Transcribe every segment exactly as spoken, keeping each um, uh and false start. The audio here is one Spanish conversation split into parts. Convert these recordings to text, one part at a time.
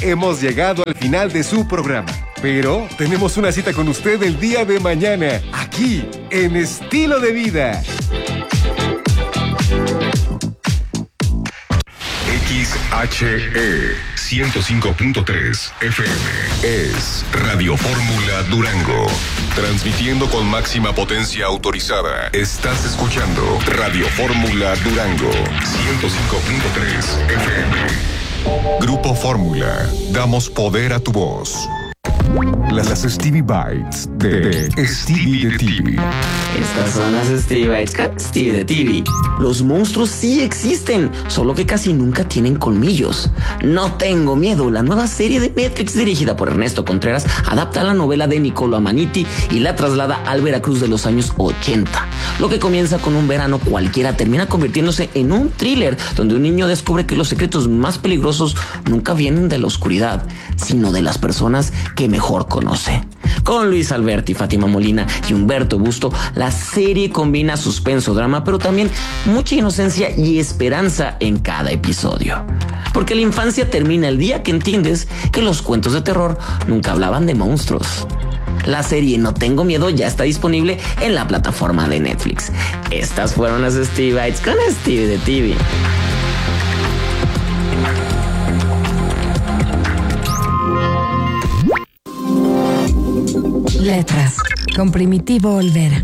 hemos llegado al final de su programa. Pero tenemos una cita con usted el día de mañana, aquí, en Estilo de Vida. X H E ciento cinco punto tres F M es Radio Fórmula Durango. Transmitiendo con máxima potencia autorizada. Estás escuchando Radio Fórmula Durango ciento cinco punto tres F M. Grupo Fórmula. Damos poder a tu voz. Las Stevie Bites de, de Stevie de T V. Estas son las Stevie Bites con Stevie de T V. Los monstruos sí existen, solo que casi nunca tienen colmillos. No tengo miedo. La nueva serie de Netflix dirigida por Ernesto Contreras adapta la novela de Niccolo Amaniti y la traslada al Veracruz de los años ochenta. Lo que comienza con un verano cualquiera termina convirtiéndose en un thriller donde un niño descubre que los secretos más peligrosos nunca vienen de la oscuridad, sino de las personas que mejor conoce. Con Luis Alberti, Fátima Molina y Humberto Busto, la serie combina suspenso, drama, pero también mucha inocencia y esperanza en cada episodio. Porque la infancia termina el día que entiendes que los cuentos de terror nunca hablaban de monstruos. La serie No Tengo Miedo ya está disponible en la plataforma de Netflix. Estas fueron las Stevie Bites con Stevie de T V. Letras, con Primitivo Olvera.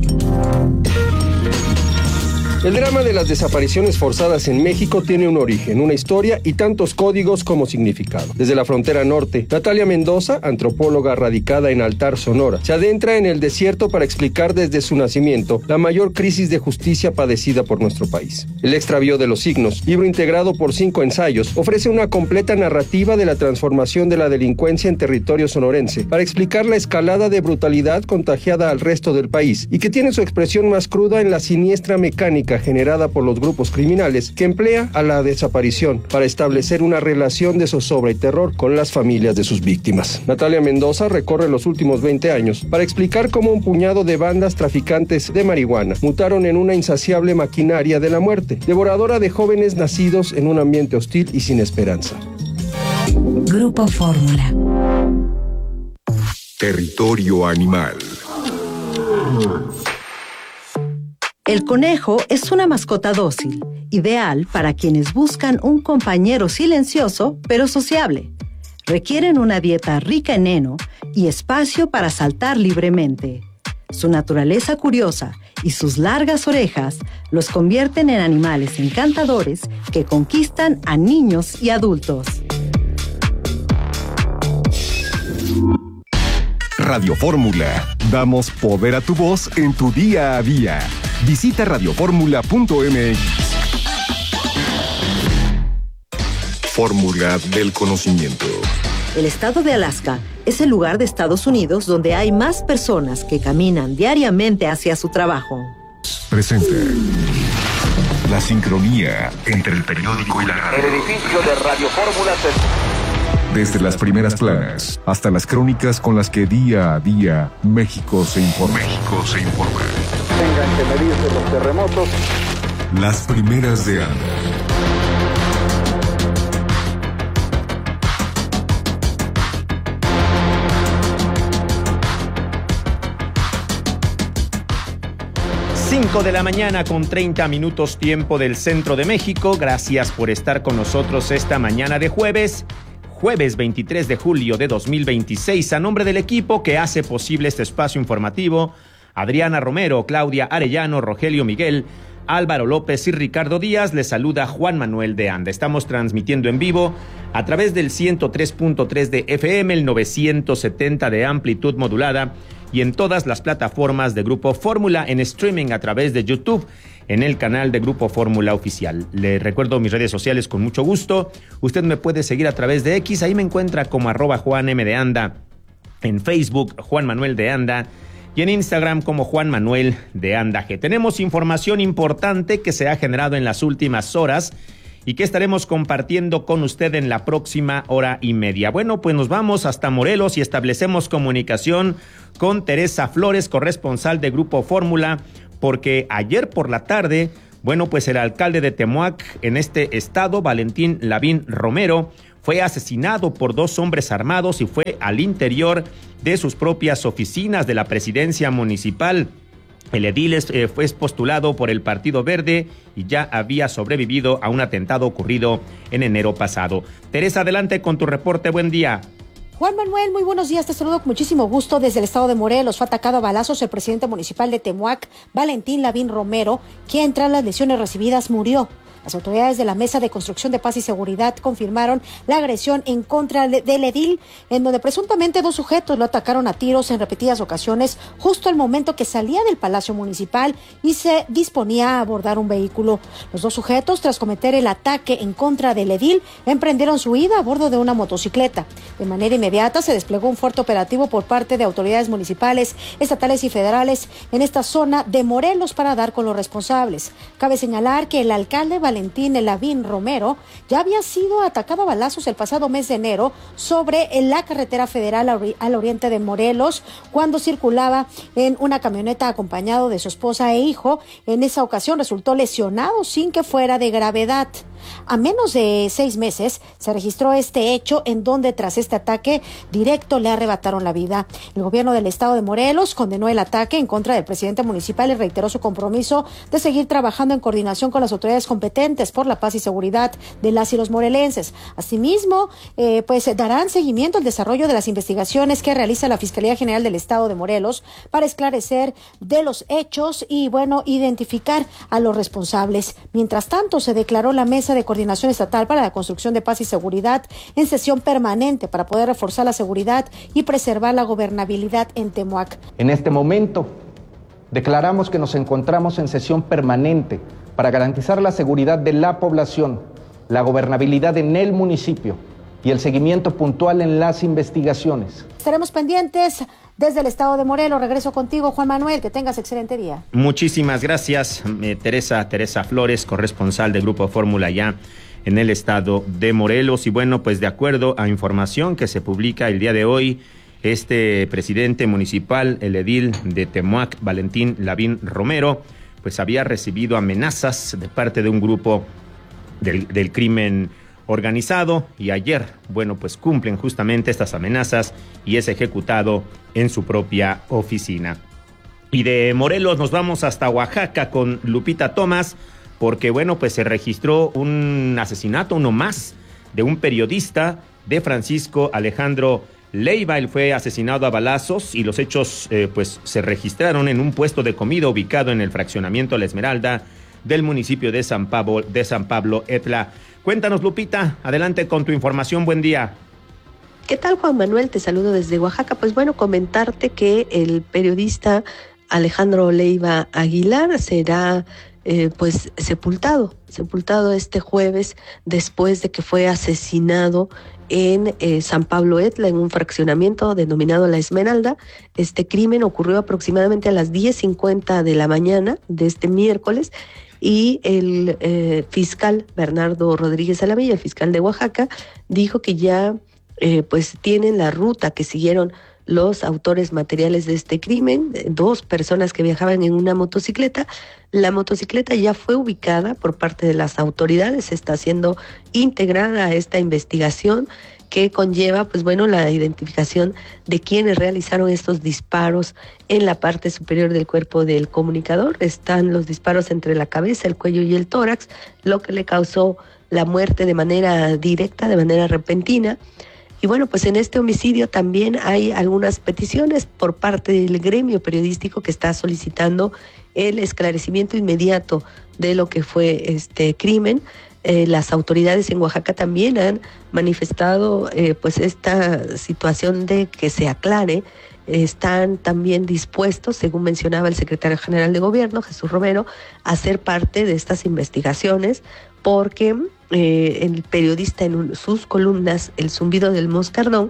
El drama de las desapariciones forzadas en México tiene un origen, una historia y tantos códigos como significado. Desde la frontera norte, Natalia Mendoza, antropóloga radicada en Altar, Sonora, se adentra en el desierto para explicar desde su nacimiento la mayor crisis de justicia padecida por nuestro país. El extravío de los signos, libro integrado por cinco ensayos, ofrece una completa narrativa de la transformación de la delincuencia en territorio sonorense para explicar la escalada de brutalidad contagiada al resto del país y que tiene su expresión más cruda en la siniestra mecánica generada por los grupos criminales que emplea a la desaparición para establecer una relación de zozobra y terror con las familias de sus víctimas. Natalia Mendoza recorre los últimos veinte años para explicar cómo un puñado de bandas traficantes de marihuana mutaron en una insaciable maquinaria de la muerte, devoradora de jóvenes nacidos en un ambiente hostil y sin esperanza. Grupo Fórmula. Territorio Animal. El conejo es una mascota dócil, ideal para quienes buscan un compañero silencioso pero sociable. Requieren una dieta rica en heno y espacio para saltar libremente. Su naturaleza curiosa y sus largas orejas los convierten en animales encantadores que conquistan a niños y adultos. Radio Fórmula. Damos poder a tu voz en tu día a día. Visita radio fórmula punto m x. Fórmula del conocimiento. El estado de Alaska es el lugar de Estados Unidos donde hay más personas que caminan diariamente hacia su trabajo. Presenta la sincronía entre el periódico y la radio. El edificio de Radio Fórmula se... Desde las primeras planas hasta las crónicas con las que día a día México se informa. México se informa. Tengan que medirse los terremotos. Las primeras de Anda. cinco de la mañana con treinta minutos tiempo del centro de México. Gracias por estar con nosotros esta mañana de jueves. Jueves veintitrés de julio de dos mil veintiséis, a nombre del equipo que hace posible este espacio informativo, Adriana Romero, Claudia Arellano, Rogelio Miguel, Álvaro López y Ricardo Díaz, les saluda Juan Manuel de Anda. Estamos transmitiendo en vivo a través del ciento tres punto tres de F M, el novecientos setenta de amplitud modulada y en todas las plataformas de Grupo Fórmula, en streaming a través de YouTube, en el canal de Grupo Fórmula Oficial. Le recuerdo mis redes sociales con mucho gusto. Usted me puede seguir a través de X, ahí me encuentra como arroba Juan M de Anda. En Facebook, Juan Manuel de Anda. Y en Instagram como Juan Manuel de Anda G. Tenemos información importante que se ha generado en las últimas horas y que estaremos compartiendo con usted en la próxima hora y media. Bueno, pues nos vamos hasta Morelos y establecemos comunicación con Teresa Flores, corresponsal de Grupo Fórmula, porque ayer por la tarde, bueno, pues el alcalde de Temoac en este estado, Valentín Lavín Romero, fue asesinado por dos hombres armados y fue al interior de sus propias oficinas de la presidencia municipal. El edil es, eh, fue postulado por el Partido Verde y ya había sobrevivido a un atentado ocurrido en enero pasado. Teresa, adelante con tu reporte. Buen día. Juan Manuel, muy buenos días, te saludo con muchísimo gusto desde el estado de Morelos. Fue atacado a balazos el presidente municipal de Temuac, Valentín Lavín Romero, quien tras las lesiones recibidas murió. Las autoridades de la Mesa de Construcción de Paz y Seguridad confirmaron la agresión en contra del edil, en donde presuntamente dos sujetos lo atacaron a tiros en repetidas ocasiones, justo al momento que salía del Palacio Municipal y se disponía a abordar un vehículo. Los dos sujetos, tras cometer el ataque en contra del edil, emprendieron su huida a bordo de una motocicleta. De manera inmediata se desplegó un fuerte operativo por parte de autoridades municipales, estatales y federales en esta zona de Morelos para dar con los responsables. Cabe señalar que el alcalde Valentín Lavín Romero ya había sido atacado a balazos el pasado mes de enero sobre la carretera federal al oriente de Morelos, cuando circulaba en una camioneta acompañado de su esposa e hijo. En esa ocasión resultó lesionado sin que fuera de gravedad. A menos de seis meses se registró este hecho en donde tras este ataque directo le arrebataron la vida. El gobierno del estado de Morelos condenó el ataque en contra del presidente municipal y reiteró su compromiso de seguir trabajando en coordinación con las autoridades competentes por la paz y seguridad de las y los morelenses. Asimismo, eh, pues darán seguimiento al desarrollo de las investigaciones que realiza la Fiscalía General del Estado de Morelos para esclarecer de los hechos y, bueno, identificar a los responsables. Mientras tanto, se declaró la Mesa de Coordinación Estatal para la Construcción de Paz y Seguridad en sesión permanente para poder reforzar la seguridad y preservar la gobernabilidad en Temuac. En este momento, declaramos que nos encontramos en sesión permanente para garantizar la seguridad de la población, la gobernabilidad en el municipio y el seguimiento puntual en las investigaciones. Estaremos pendientes desde el estado de Morelos. Regreso contigo, Juan Manuel, que tengas excelente día. Muchísimas gracias, eh, Teresa, Teresa Flores, corresponsal de Grupo Fórmula ya en el estado de Morelos. Y bueno, pues de acuerdo a información que se publica el día de hoy, este presidente municipal, el edil de Temuac, Valentín Lavín Romero, pues había recibido amenazas de parte de un grupo del, del crimen organizado, y ayer, bueno, pues cumplen justamente estas amenazas y es ejecutado en su propia oficina. Y de Morelos nos vamos hasta Oaxaca con Lupita Tomás, porque bueno, pues se registró un asesinato, uno más, de un periodista, de Francisco Alejandro Leiva. Él fue asesinado a balazos y los hechos eh, pues se registraron en un puesto de comida ubicado en el fraccionamiento La Esmeralda del municipio de San Pablo, de San Pablo Etla. Cuéntanos, Lupita, adelante con tu información. Buen día. ¿Qué tal, Juan Manuel? Te saludo desde Oaxaca. Pues bueno, comentarte que el periodista Alejandro Leiva Aguilar será eh, pues sepultado, sepultado este jueves después de que fue asesinado en eh, San Pablo Etla, en un fraccionamiento denominado La Esmeralda. Este crimen ocurrió aproximadamente a las diez cincuenta de la mañana de este miércoles, y el eh, fiscal Bernardo Rodríguez Alamilla, el fiscal de Oaxaca, dijo que ya eh, pues tienen la ruta que siguieron los autores materiales de este crimen, dos personas que viajaban en una motocicleta. La motocicleta ya fue ubicada por parte de las autoridades, está siendo integrada a esta investigación que conlleva, pues bueno, la identificación de quienes realizaron estos disparos en la parte superior del cuerpo del comunicador. Están los disparos entre la cabeza, el cuello y el tórax, lo que le causó la muerte de manera directa, de manera repentina. Y bueno, pues en este homicidio también hay algunas peticiones por parte del gremio periodístico que está solicitando el esclarecimiento inmediato de lo que fue este crimen. Eh, las autoridades en Oaxaca también han manifestado eh, pues esta situación de que se aclare. Están también dispuestos, según mencionaba el secretario general de Gobierno, Jesús Romero, a ser parte de estas investigaciones, porque eh, el periodista en un, sus columnas, El Zumbido del Moscardón,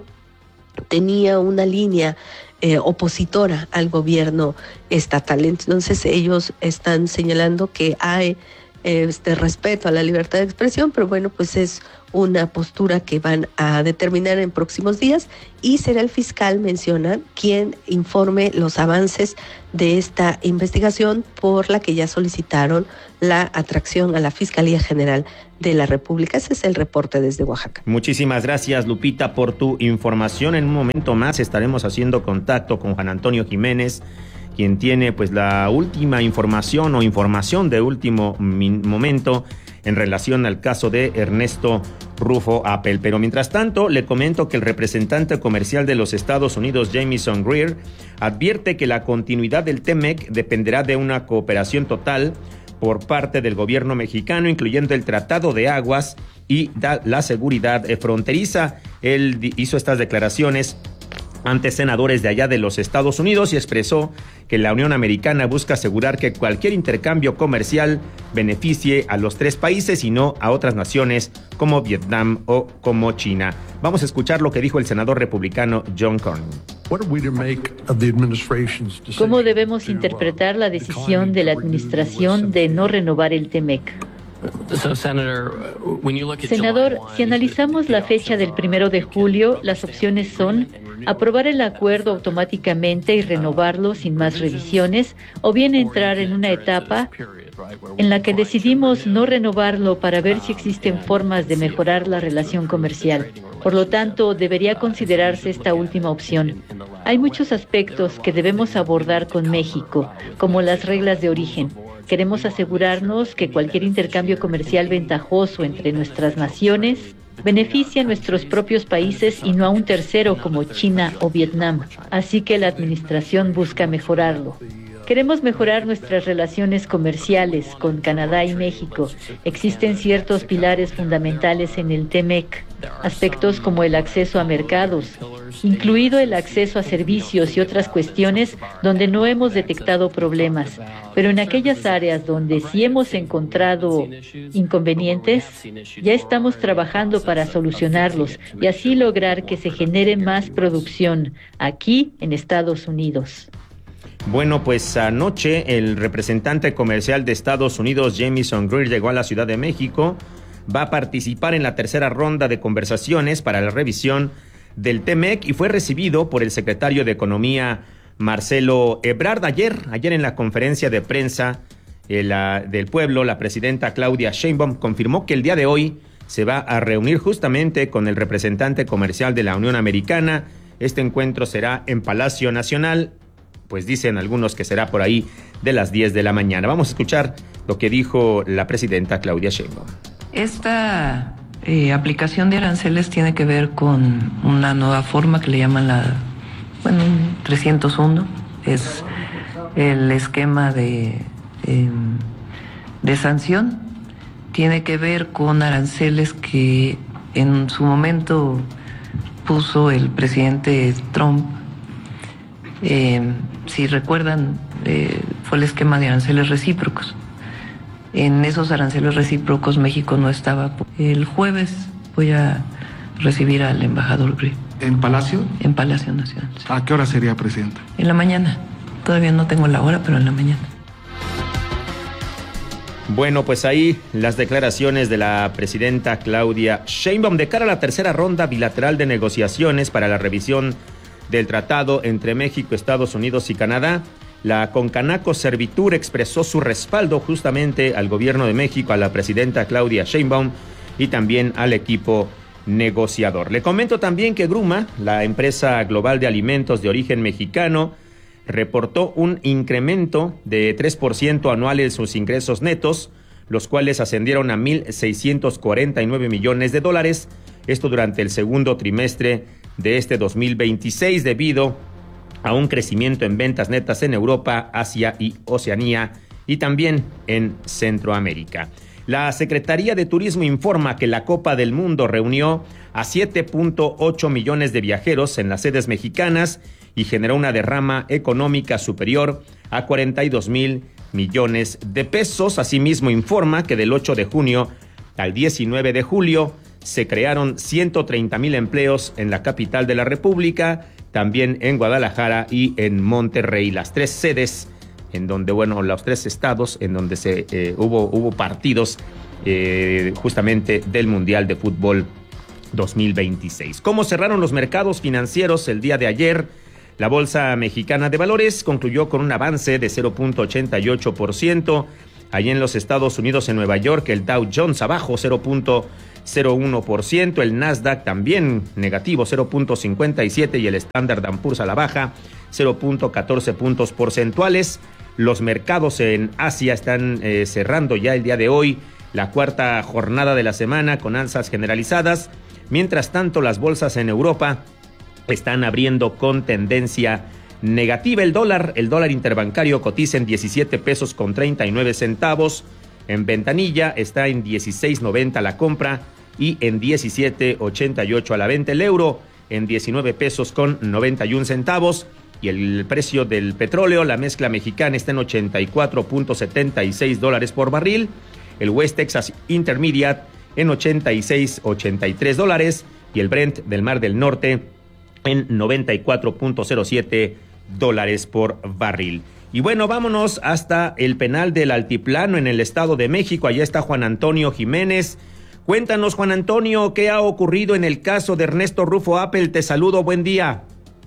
tenía una línea eh, opositora al gobierno estatal. Entonces ellos están señalando que hay este respeto a la libertad de expresión, pero bueno, pues es una postura que van a determinar en próximos días y será el fiscal, mencionan, quien informe los avances de esta investigación por la que ya solicitaron la atracción a la Fiscalía General de la República. Ese es el reporte desde Oaxaca. Muchísimas gracias, Lupita, por tu información. En un momento más estaremos haciendo contacto con Juan Antonio Jiménez, quien tiene pues la última información o información de último momento en relación al caso de Ernesto Rufo Appel. Pero mientras tanto, le comento que el representante comercial de los Estados Unidos, Jamieson Greer, advierte que la continuidad del T M E C dependerá de una cooperación total por parte del gobierno mexicano, incluyendo el Tratado de Aguas y la seguridad fronteriza. Él hizo estas declaraciones ante senadores de allá de los Estados Unidos y expresó que la Unión Americana busca asegurar que cualquier intercambio comercial beneficie a los tres países y no a otras naciones como Vietnam o como China. Vamos a escuchar lo que dijo el senador republicano John Cornyn. ¿Cómo debemos interpretar la decisión de la administración de no renovar el T M E C? Senador, si analizamos la fecha del primero de julio, las opciones son aprobar el acuerdo automáticamente y renovarlo sin más revisiones, o bien entrar en una etapa en la que decidimos no renovarlo para ver si existen formas de mejorar la relación comercial. Por lo tanto, debería considerarse esta última opción. Hay muchos aspectos que debemos abordar con México, como las reglas de origen. Queremos asegurarnos que cualquier intercambio comercial ventajoso entre nuestras naciones beneficia a nuestros propios países y no a un tercero como China o Vietnam. Así que la administración busca mejorarlo. Queremos mejorar nuestras relaciones comerciales con Canadá y México. Existen ciertos pilares fundamentales en el T M E C, aspectos como el acceso a mercados, incluido el acceso a servicios y otras cuestiones donde no hemos detectado problemas, pero en aquellas áreas donde sí hemos encontrado inconvenientes, ya estamos trabajando para solucionarlos y así lograr que se genere más producción aquí en Estados Unidos. Bueno, pues anoche el representante comercial de Estados Unidos, Jamieson Greer, llegó a la Ciudad de México. Va a participar en la tercera ronda de conversaciones para la revisión del T M E C y fue recibido por el secretario de Economía, Marcelo Ebrard. Ayer, ayer en la conferencia de prensa eh, la, del pueblo, la presidenta Claudia Sheinbaum confirmó que el día de hoy se va a reunir justamente con el representante comercial de la Unión Americana. Este encuentro será en Palacio Nacional. Pues dicen algunos que será por ahí de las diez de la mañana. Vamos a escuchar lo que dijo la presidenta Claudia Sheinbaum. Esta eh, aplicación de aranceles tiene que ver con una nueva forma que le llaman la, bueno, trescientos uno. Es el esquema de, eh, de sanción. Tiene que ver con aranceles que en su momento puso el presidente Trump. Eh, si recuerdan, eh, fue el esquema de aranceles recíprocos. En esos aranceles recíprocos México no estaba. El jueves voy a recibir al embajador Greer. ¿En Palacio? En Palacio Nacional. Sí. ¿A qué hora sería, presidenta? En la mañana. Todavía no tengo la hora, pero en la mañana. Bueno, pues ahí las declaraciones de la presidenta Claudia Sheinbaum de cara a la tercera ronda bilateral de negociaciones para la revisión del tratado entre México, Estados Unidos y Canadá. La Concanaco Servitur expresó su respaldo justamente al gobierno de México, a la presidenta Claudia Sheinbaum y también al equipo negociador. Le comento también que Gruma, la empresa global de alimentos de origen mexicano, reportó un incremento de tres por ciento anual en sus ingresos netos, los cuales ascendieron a mil seiscientos cuarenta y nueve millones de dólares, esto durante el segundo trimestre de este dos mil veintiséis, debido a un crecimiento en ventas netas en Europa, Asia y Oceanía y también en Centroamérica. La Secretaría de Turismo informa que la Copa del Mundo reunió a siete punto ocho millones de viajeros en las sedes mexicanas y generó una derrama económica superior a cuarenta y dos mil millones de pesos. Asimismo informa que del ocho de junio al diecinueve de julio se crearon ciento treinta mil empleos en la capital de la República, también en Guadalajara y en Monterrey, las tres sedes en donde, bueno, los tres estados en donde se eh, hubo, hubo partidos eh, justamente del Mundial de Fútbol dos mil veintiséis. ¿Cómo cerraron los mercados financieros el día de ayer? La Bolsa Mexicana de Valores concluyó con un avance de cero punto ochenta y ocho por ciento. Allí en los Estados Unidos, en Nueva York, el Dow Jones abajo cero punto cero uno por ciento, el Nasdaq también negativo cero punto cincuenta y siete y el Standard and Poor's a la baja cero punto catorce puntos porcentuales. Los mercados en Asia están eh, cerrando ya el día de hoy la cuarta jornada de la semana con alzas generalizadas. Mientras tanto, las bolsas en Europa están abriendo con tendencia negativa. El dólar, el dólar interbancario cotiza en diecisiete pesos con treinta y nueve centavos. En ventanilla está en dieciséis noventa la compra y en diecisiete ochenta y ocho a la venta. El euro en diecinueve pesos con noventa y un centavos. Y el precio del petróleo, la mezcla mexicana, está en ochenta y cuatro punto setenta y seis dólares por barril. El West Texas Intermediate en ochenta y seis ochenta y tres dólares y el Brent del Mar del Norte en noventa y cuatro punto cero siete dólares por barril. Y bueno, vámonos hasta el penal del Altiplano en el Estado de México. Allá está Juan Antonio Jiménez. Cuéntanos, Juan Antonio, ¿qué ha ocurrido en el caso de Ernesto Rufo Appel? Te saludo, buen día.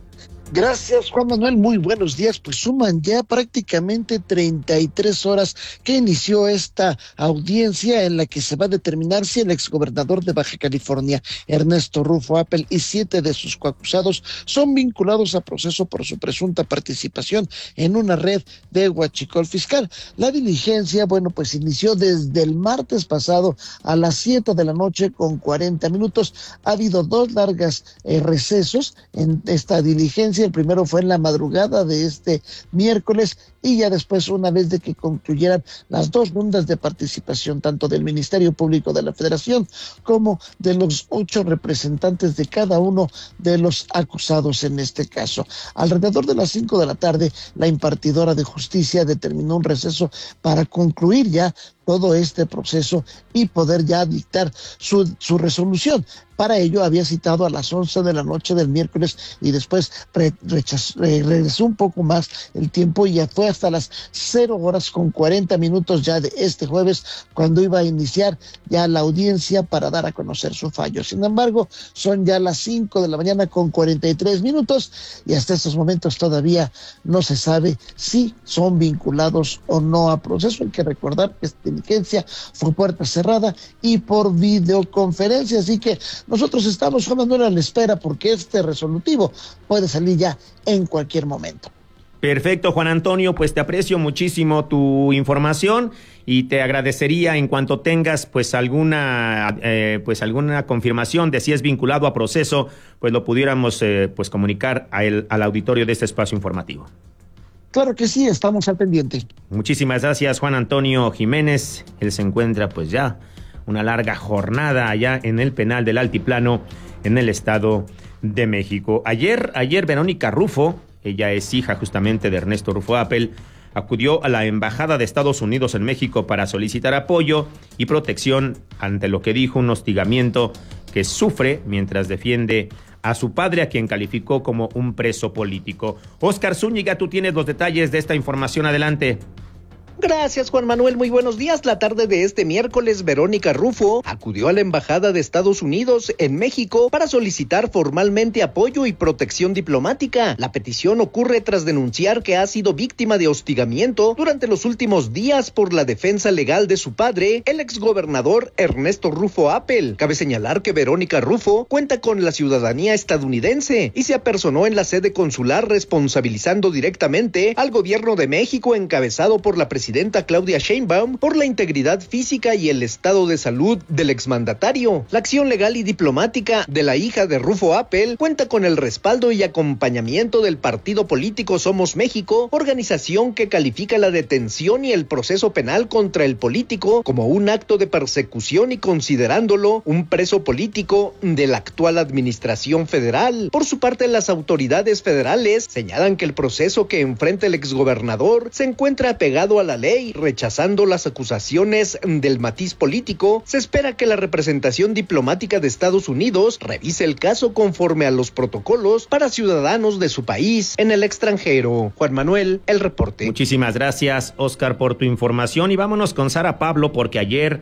Gracias, Juan Manuel, muy buenos días. Pues suman ya prácticamente treinta y tres horas que inició esta audiencia en la que se va a determinar si el exgobernador de Baja California, Ernesto Rufo Appel, y siete de sus coacusados son vinculados a proceso por su presunta participación en una red de huachicol fiscal. La diligencia, bueno, pues inició desde el martes pasado a las siete de la noche con cuarenta minutos. Ha habido dos largas eh, recesos en esta diligencia. El primero fue en la madrugada de este miércoles y ya después, una vez de que concluyeran las dos rondas de participación, tanto del Ministerio Público de la Federación como de los ocho representantes de cada uno de los acusados en este caso. Alrededor de las cinco de la tarde, la impartidora de justicia determinó un receso para concluir ya todo este proceso y poder ya dictar su, su resolución. Para ello había citado a las once de la noche del miércoles y después re, rechazó, re, regresó un poco más el tiempo y ya fue hasta las cero horas con cuarenta minutos ya de este jueves cuando iba a iniciar ya la audiencia para dar a conocer su fallo. Sin embargo, son ya las cinco de la mañana con cuarenta y tres minutos y hasta estos momentos todavía no se sabe si son vinculados o no a proceso. Hay que recordar que esta diligencia fue puerta cerrada y por videoconferencia, así que nosotros estamos, Juan Manuel, a la espera porque este resolutivo puede salir ya en cualquier momento. Perfecto, Juan Antonio, pues te aprecio muchísimo tu información y te agradecería en cuanto tengas pues alguna eh, pues alguna confirmación de si es vinculado a proceso, pues lo pudiéramos eh, pues comunicar a el, al auditorio de este espacio informativo. Claro que sí, estamos al pendiente. Muchísimas gracias, Juan Antonio Jiménez. Él se encuentra pues ya una larga jornada allá en el penal del Altiplano en el Estado de México. Ayer, ayer Verónica Rufo, ella es hija justamente de Ernesto Rufo Appel, acudió a la Embajada de Estados Unidos en México para solicitar apoyo y protección ante lo que dijo un hostigamiento que sufre mientras defiende a su padre, a quien calificó como un preso político. Óscar Zúñiga, tú tienes los detalles de esta información, adelante. Gracias, Juan Manuel. Muy buenos días. La tarde de este miércoles, Verónica Rufo acudió a la Embajada de Estados Unidos en México para solicitar formalmente apoyo y protección diplomática. La petición ocurre tras denunciar que ha sido víctima de hostigamiento durante los últimos días por la defensa legal de su padre, el exgobernador Ernesto Rufo Appel. Cabe señalar que Verónica Rufo cuenta con la ciudadanía estadounidense y se apersonó en la sede consular responsabilizando directamente al gobierno de México encabezado por la presidenta presidenta Claudia Sheinbaum por la integridad física y el estado de salud del exmandatario. La acción legal y diplomática de la hija de Rufo Appel cuenta con el respaldo y acompañamiento del partido político Somos México, organización que califica la detención y el proceso penal contra el político como un acto de persecución y considerándolo un preso político de la actual administración federal. Por su parte, las autoridades federales señalan que el proceso que enfrenta el exgobernador se encuentra apegado a la ley, rechazando las acusaciones del matiz político. Se espera que la representación diplomática de Estados Unidos revise el caso conforme a los protocolos para ciudadanos de su país en el extranjero. Juan Manuel, el reporte. Muchísimas gracias, Óscar, por tu información y vámonos con Sara Pablo porque ayer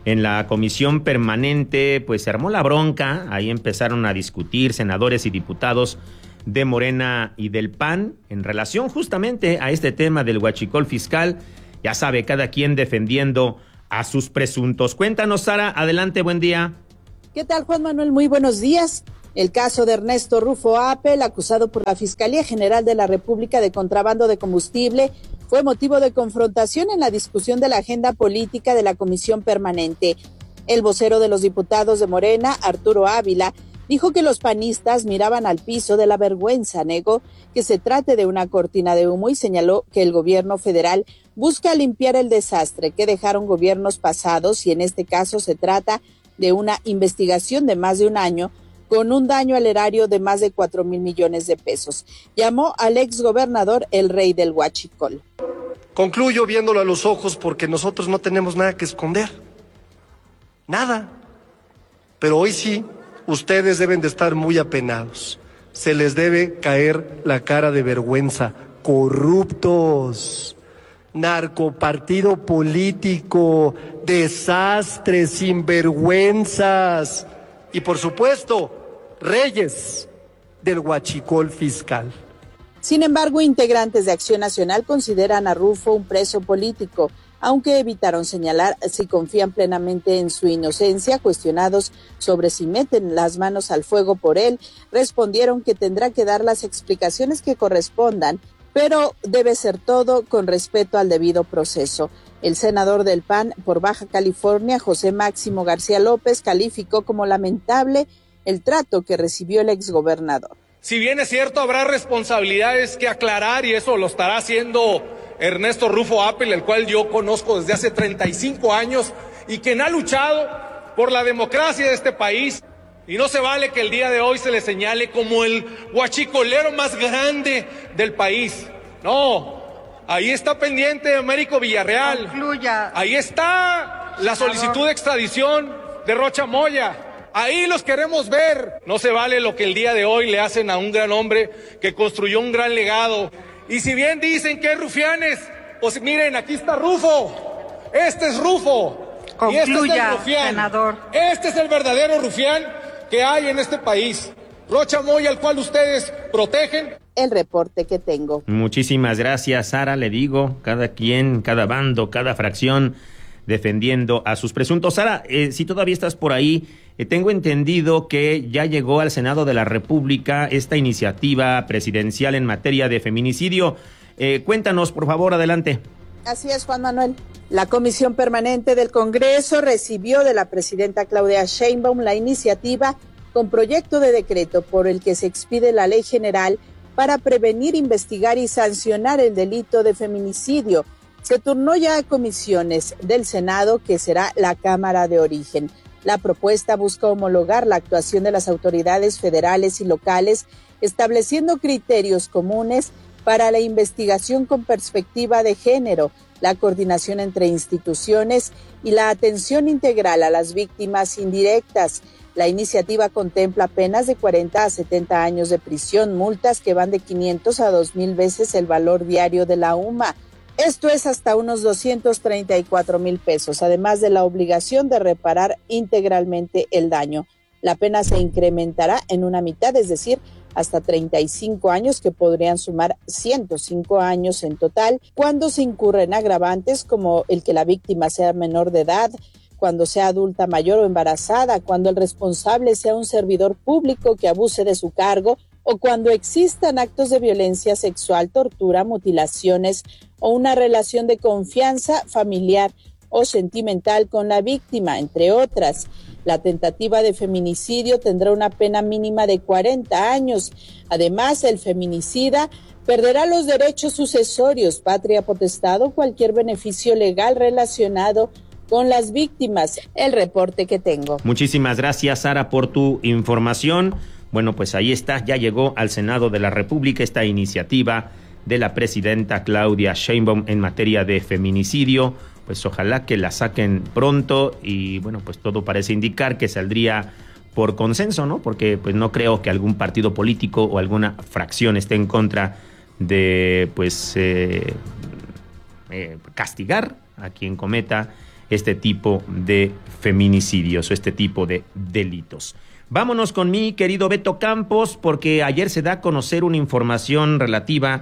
En la comisión permanente, pues se armó la bronca, ahí empezaron a discutir senadores y diputados de Morena y del P A N en relación justamente a este tema del huachicol fiscal. Ya sabe, cada quien defendiendo a sus presuntos. Cuéntanos, Sara, adelante, buen día. ¿Qué tal, Juan Manuel? Muy buenos días. El caso de Ernesto Rufo Appel, acusado por la Fiscalía General de la República de contrabando de combustible, fue motivo de confrontación en la discusión de la agenda política de la Comisión Permanente. El vocero de los diputados de Morena, Arturo Ávila, dijo que los panistas miraban al piso de la vergüenza, negó que se trate de una cortina de humo y señaló que el gobierno federal busca limpiar el desastre que dejaron gobiernos pasados y en este caso se trata de una investigación de más de un año con un daño al erario de más de cuatro mil millones de pesos. Llamó al exgobernador el rey del huachicol. Concluyo viéndolo a los ojos porque nosotros no tenemos nada que esconder. Nada. Pero hoy sí, ustedes deben de estar muy apenados. Se les debe caer la cara de vergüenza. Corruptos. Narcopartido político. Desastres, sinvergüenzas. Y por supuesto, reyes del huachicol fiscal. Sin embargo, integrantes de Acción Nacional consideran a Rufo un preso político, aunque evitaron señalar si confían plenamente en su inocencia. Cuestionados sobre si meten las manos al fuego por él, respondieron que tendrá que dar las explicaciones que correspondan, pero debe ser todo con respeto al debido proceso. El senador del P A N por Baja California, José Máximo García López, calificó como lamentable el trato que recibió el exgobernador. Si bien es cierto, habrá responsabilidades que aclarar y eso lo estará haciendo Ernesto Rufo Appel, el cual yo conozco desde hace treinta y cinco años y quien ha luchado por la democracia de este país. Y no se vale que el día de hoy se le señale como el huachicolero más grande del país. No, ahí está pendiente Américo Villarreal. Concluya. Ahí está la solicitud de extradición de Rocha Moya. Ahí los queremos ver. No se vale lo que el día de hoy le hacen a un gran hombre que construyó un gran legado. Y si bien dicen que es rufianes, pues miren, aquí está Rufo. Este es Rufo. Concluya, y este es el rufián. Senador. Este es el verdadero rufián que hay en este país. Rocha Moya, al cual ustedes protegen. El reporte que tengo. Muchísimas gracias, Sara. Le digo, cada quien, cada bando, cada fracción defendiendo a sus presuntos. Sara, eh, si todavía estás por ahí, eh, tengo entendido que ya llegó al Senado de la República esta iniciativa presidencial en materia de feminicidio. Eh, cuéntanos, por favor, adelante. Así es, Juan Manuel. La Comisión Permanente del Congreso recibió de la presidenta Claudia Sheinbaum la iniciativa con proyecto de decreto por el que se expide la Ley General para prevenir, investigar y sancionar el delito de feminicidio. Se turnó ya a comisiones del Senado, que será la Cámara de Origen. La propuesta busca homologar la actuación de las autoridades federales y locales, estableciendo criterios comunes para la investigación con perspectiva de género, la coordinación entre instituciones y la atención integral a las víctimas indirectas. La iniciativa contempla penas de cuarenta a setenta años de prisión, multas que van de quinientos a dos mil veces el valor diario de la U M A. Esto es hasta unos doscientos treinta y cuatro mil pesos, además de la obligación de reparar integralmente el daño. La pena se incrementará en una mitad, es decir, hasta treinta y cinco años, que podrían sumar ciento cinco años en total, cuando se incurren agravantes como el que la víctima sea menor de edad, cuando sea adulta mayor o embarazada, cuando el responsable sea un servidor público que abuse de su cargo, o cuando existan actos de violencia sexual, tortura, mutilaciones o una relación de confianza familiar o sentimental con la víctima, entre otras. La tentativa de feminicidio tendrá una pena mínima de cuarenta años. Además, el feminicida perderá los derechos sucesorios, patria potestad o cualquier beneficio legal relacionado con las víctimas. El reporte que tengo. Muchísimas gracias, Sara, por tu información. Bueno, pues ahí está, ya llegó al Senado de la República esta iniciativa de la presidenta Claudia Sheinbaum en materia de feminicidio. Pues ojalá que la saquen pronto y bueno, pues todo parece indicar que saldría por consenso, ¿no? Porque pues no creo que algún partido político o alguna fracción esté en contra de pues eh, eh, castigar a quien cometa este tipo de feminicidios o este tipo de delitos. Vámonos con mi querido Beto Campos, porque ayer se da a conocer una información relativa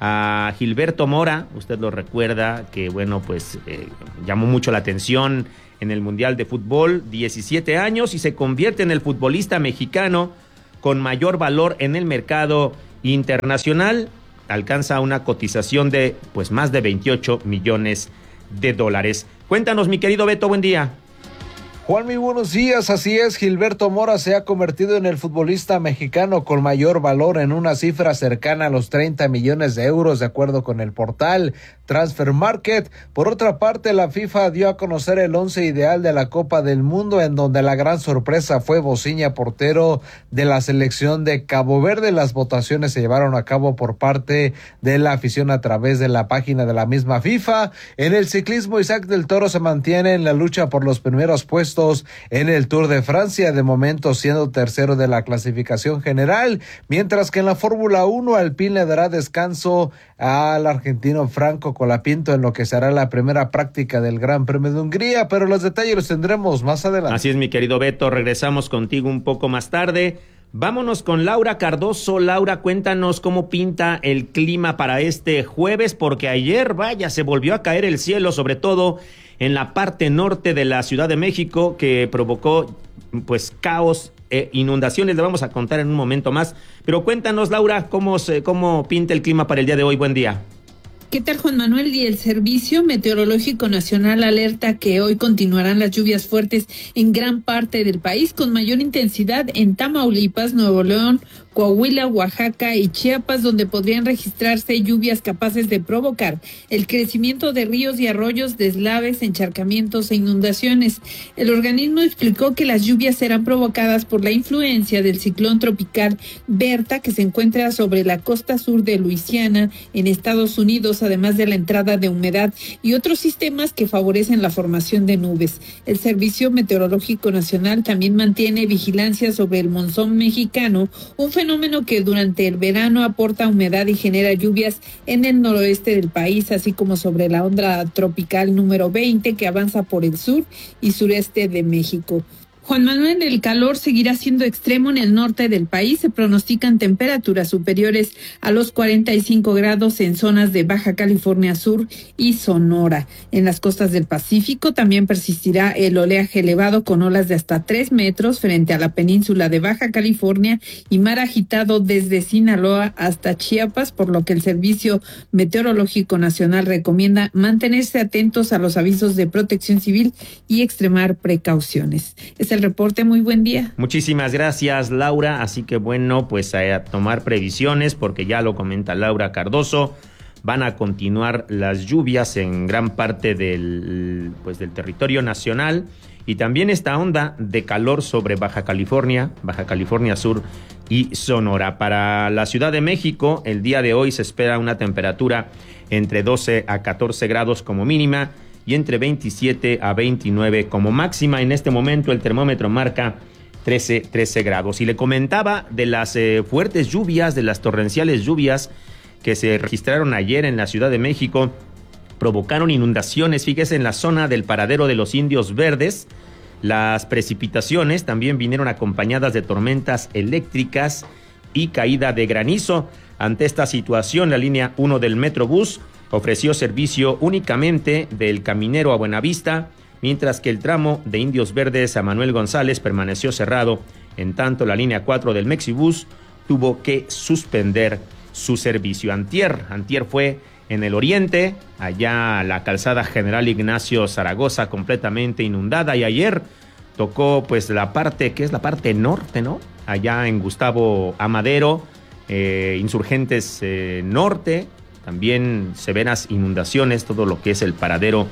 a Gilberto Mora. Usted lo recuerda, que bueno, pues eh, llamó mucho la atención en el Mundial de Fútbol, diecisiete años, y se convierte en el futbolista mexicano con mayor valor en el mercado internacional. Alcanza una cotización de pues más de veintiocho millones de dólares. Cuéntanos, mi querido Beto, buen día. Juan, muy buenos días. Así es, Gilberto Mora se ha convertido en el futbolista mexicano con mayor valor, en una cifra cercana a los treinta millones de euros, de acuerdo con el portal Transfer Market. Por otra parte, la FIFA dio a conocer el once ideal de la Copa del Mundo, en donde la gran sorpresa fue Bociña, portero de la selección de Cabo Verde. Las votaciones se llevaron a cabo por parte de la afición a través de la página de la misma FIFA. En el ciclismo, Isaac del Toro se mantiene en la lucha por los primeros puestos en el Tour de Francia, de momento siendo tercero de la clasificación general, mientras que en la Fórmula uno Alpine le dará descanso al argentino Franco Colapinto en lo que será la primera práctica del Gran Premio de Hungría, pero los detalles los tendremos más adelante. Así es, mi querido Beto, regresamos contigo un poco más tarde. Vámonos con Laura Cardoso. Laura, cuéntanos cómo pinta el clima para este jueves, porque ayer, vaya, se volvió a caer el cielo, sobre todo en la parte norte de la Ciudad de México, que provocó pues caos e inundaciones. Le vamos a contar en un momento más, pero cuéntanos, Laura, cómo se, cómo pinta el clima para el día de hoy. Buen día. ¿Qué tal, Juan Manuel? Y el Servicio Meteorológico Nacional alerta que hoy continuarán las lluvias fuertes en gran parte del país, con mayor intensidad en Tamaulipas, Nuevo León, Coahuila, Oaxaca y Chiapas, donde podrían registrarse lluvias capaces de provocar el crecimiento de ríos y arroyos, deslaves, encharcamientos e inundaciones. El organismo explicó que las lluvias serán provocadas por la influencia del ciclón tropical Berta, que se encuentra sobre la costa sur de Luisiana, en Estados Unidos, además de la entrada de humedad y otros sistemas que favorecen la formación de nubes. El Servicio Meteorológico Nacional también mantiene vigilancia sobre el monzón mexicano, un fenómeno que durante el verano aporta humedad y genera lluvias en el noroeste del país, así como sobre la onda tropical número veinte, que avanza por el sur y sureste de México. Juan Manuel, el calor seguirá siendo extremo en el norte del país. Se pronostican temperaturas superiores a los cuarenta y cinco grados en zonas de Baja California Sur y Sonora. En las costas del Pacífico también persistirá el oleaje elevado, con olas de hasta tres metros frente a la península de Baja California y mar agitado desde Sinaloa hasta Chiapas, por lo que el Servicio Meteorológico Nacional recomienda mantenerse atentos a los avisos de protección civil y extremar precauciones. Es el reporte. Muy buen día. Muchísimas gracias, Laura. Así que bueno, pues a tomar previsiones, porque ya lo comenta Laura Cardoso, van a continuar las lluvias en gran parte del, pues, del territorio nacional, y también esta onda de calor sobre Baja California, Baja California Sur y Sonora. Para la Ciudad de México, el día de hoy se espera una temperatura entre doce a catorce grados como mínima, y entre veintisiete a veintinueve como máxima. En este momento el termómetro marca trece, trece grados. Y le comentaba de las eh, fuertes lluvias, de las torrenciales lluvias que se registraron ayer en la Ciudad de México. Provocaron inundaciones, fíjese, en la zona del paradero de los Indios Verdes. Las precipitaciones también vinieron acompañadas de tormentas eléctricas y caída de granizo. Ante esta situación, la línea uno del Metrobús ofreció servicio únicamente del Caminero a Buenavista, mientras que el tramo de Indios Verdes a Manuel González permaneció cerrado. En tanto, la línea cuatro del Mexibus tuvo que suspender su servicio. Antier, antier fue en el oriente, allá la calzada General Ignacio Zaragoza completamente inundada, y ayer tocó pues la parte, que es la parte norte, ¿no? Allá en Gustavo Amadero, eh, Insurgentes eh, Norte, también severas inundaciones, todo lo que es el paradero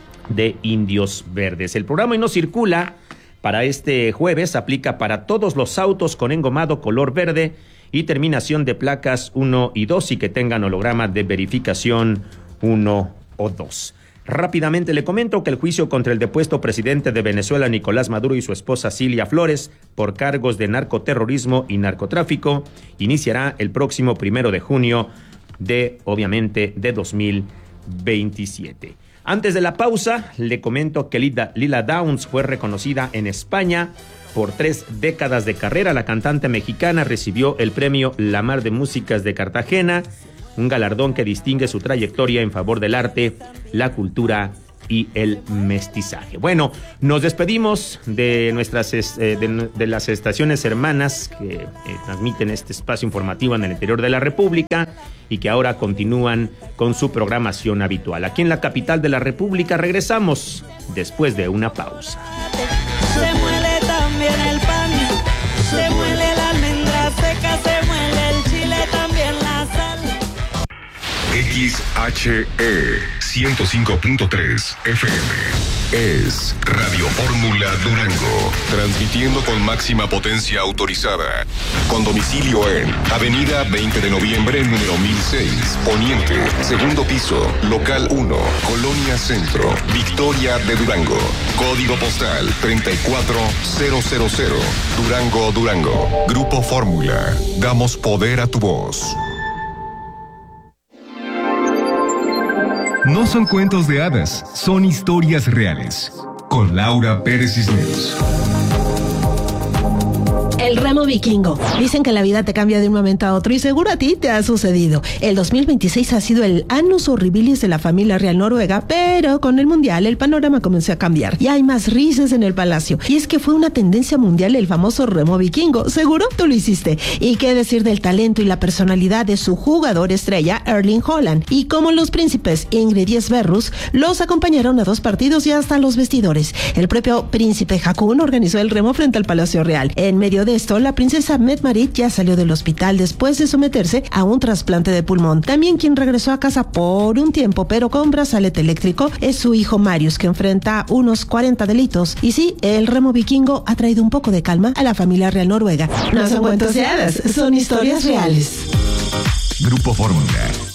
de Indios Verdes. El programa Hoy No Circula para este jueves aplica para todos los autos con engomado color verde y terminación de placas uno y dos, y que tengan holograma de verificación uno o dos. Rápidamente le comento que el juicio contra el depuesto presidente de Venezuela, Nicolás Maduro, y su esposa Cilia Flores, por cargos de narcoterrorismo y narcotráfico, iniciará el próximo primero de junio de, obviamente, de dos mil veintisiete. Antes de la pausa, le comento que Lila, Lila Downs fue reconocida en España por tres décadas de carrera. La cantante mexicana recibió el premio La Mar de Músicas de Cartagena, un galardón que distingue su trayectoria en favor del arte, la cultura y el mestizaje. Bueno, nos despedimos de nuestras eh, de, de las estaciones hermanas que eh, transmiten este espacio informativo en el interior de la República y que ahora continúan con su programación habitual. Aquí en la capital de la República regresamos después de una pausa. Se muele también el pan, se muele la almendra seca, se muele el chile, también la sal. X H E ciento cinco punto tres F M es Radio Fórmula Durango, transmitiendo con máxima potencia autorizada, con domicilio en Avenida veinte de noviembre, número mil seis, Poniente, segundo piso, local uno, Colonia Centro, Victoria de Durango, código postal treinta y cuatro mil, Durango, Durango. Grupo Fórmula, damos poder a tu voz. No son cuentos de hadas, son historias reales. Con Laura Pérez Cisneros. El remo vikingo. Dicen que la vida te cambia de un momento a otro y seguro a ti te ha sucedido. El dos mil veintiséis ha sido el annus horribilis de la familia real noruega, pero con el mundial el panorama comenzó a cambiar y hay más risas en el palacio. Y es que fue una tendencia mundial el famoso remo vikingo. Seguro tú lo hiciste. Y qué decir del talento y la personalidad de su jugador estrella, Erling Haaland. Y como los príncipes Ingrid y Sverrus los acompañaron a dos partidos y hasta los vestidores. El propio príncipe Haakon organizó el remo frente al Palacio Real. En medio de esto, la princesa Mette-Marit ya salió del hospital después de someterse a un trasplante de pulmón. También quien regresó a casa por un tiempo, pero con brazalete eléctrico, es su hijo Marius, que enfrenta unos cuarenta delitos. Y sí, el remo vikingo ha traído un poco de calma a la familia real noruega. No son cuentos de hadas, son historias reales. Grupo Fórmula.